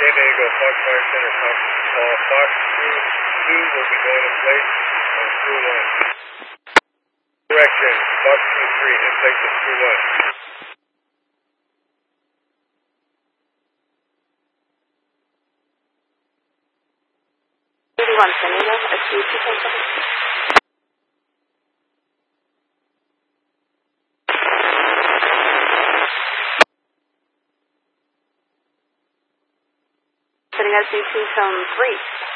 There you go, Fox Fire Center, Fox 2 will be going in place on crew 1. Correction, Fox 2-3 in place with crew 1. Sending SC2 Zone 3.